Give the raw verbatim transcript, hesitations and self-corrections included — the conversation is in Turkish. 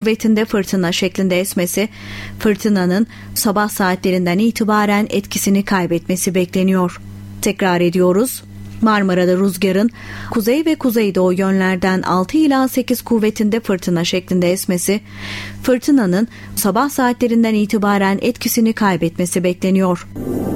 kuvvetinde fırtına şeklinde esmesi, fırtınanın sabah saatlerinden itibaren etkisini kaybetmesi bekleniyor. Tekrar ediyoruz. Marmara'da rüzgarın kuzey ve kuzeydoğu yönlerden altı ila sekiz kuvvetinde fırtına şeklinde esmesi, fırtınanın sabah saatlerinden itibaren etkisini kaybetmesi bekleniyor.